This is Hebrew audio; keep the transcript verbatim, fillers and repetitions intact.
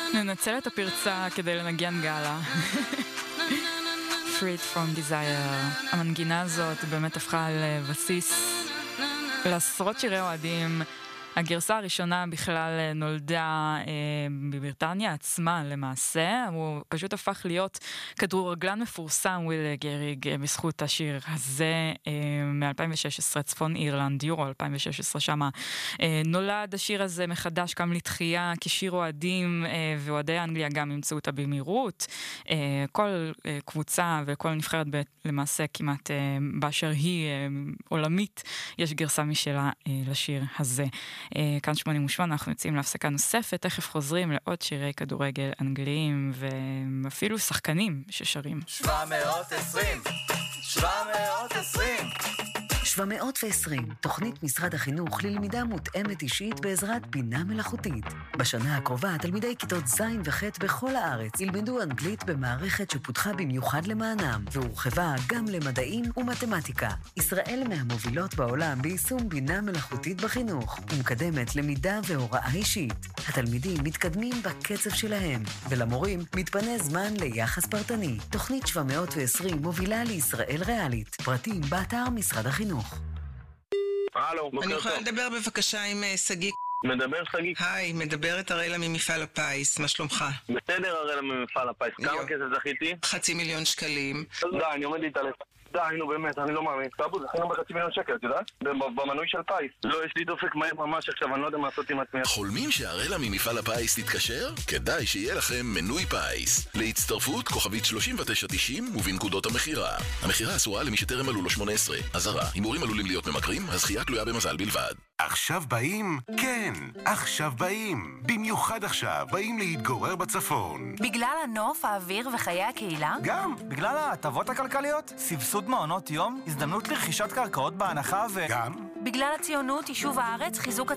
ננצל את הפרצה כדי לנגן גאלה. Freed from Desire. המנגינה הזאת באמת הפכה לבסיס לעשרות שירי אוהדים. הגרסה הראשונה בכלל נולדה אה, בבריטניה עצמה למעשה, הוא פשוט הפך להיות כדורגלן מפורסם וויל גריג בזכות השיר הזה אה, מ-אלפיים ושש עשרה, צפון אירלנד, יורו אלפיים ושש עשרה שמה. אה, נולד השיר הזה מחדש, קם לתחייה כשיר אוהדים, אה, ואוהדי אנגליה גם ימצאו אותה במהירות. אה, כל אה, קבוצה וכל נבחרת ב- למעשה כמעט אה, באשר היא אה, עולמית, יש גרסה משלה אה, לשיר הזה. כאן שמונים ושמונה, אנחנו יוצאים להפסקה נוספת, תכף חוזרים לעוד שירי כדורגל אנגליים ואפילו שחקנים ששרים. שבע מאות ועשרים שבע מאות ועשרים שבע מאות ועשרים, תוכנית משרד החינוך ללמידה מותאמת אישית בעזרת בינה מלאכותית. בשנה הקרובה, תלמידי כיתות ז' וח' בכל הארץ ילמדו אנגלית במערכת שפותחה במיוחד למענם, והורחבה גם למדעים ומתמטיקה. ישראל מהמובילות בעולם ביישום בינה מלאכותית בחינוך, ומקדמת למידה והוראה אישית. התלמידים מתקדמים בקצב שלהם, ולמורים מתפנה זמן ליחס פרטני. תוכנית שבע מאות ועשרים מובילה לישראל ריאלית. פרטים באתר משרד החינוך. הלו, בוקר אני טוב. יכולה לדבר בבקשה עם אה, שגיא? מדבר שגיא? היי, מדברת אראלה ממפעל הפיס, מה שלומך? בסדר, הרי ממפעל הפיס. כמה יו. כסף זכיתי? חצי מיליון שקלים. די, אני עומד להתעלף. די, נו באמת, אני לא מאמין. טאבו, זכינו בחצי מיליון שקל, את יודעת? במנוי של פיס. לא, יש לי דופק מהר ממש עכשיו, אני לא יודע מה לעשות עם עצמי. חולמים שהראלה ממפעל הפיס תתקשר? כדאי שיהיה לכם מנוי פיס. להצטרפות כוכבית שלושים ותשע תשעים ובנקודות המחירה. המחירה אסורה למי שטרם מלאו לו שמונה עשרה. אזהרה, הימורים עלולים להיות ממכרים, הזכייה תלויה במזל בלבד. עכשיו באים? כן, עכשיו באים. במיוחד עכשיו באים להתגורר בצפון. בגלל הנוף, האוויר וחיי הקהילה? גם, בגלל ההטבות הכלכליות, סבסוד מעונות יום, הזדמנות לרכישת קרקעות בהנחה ו... גם בגלל הציונות, יישוב הארץ, חיזוק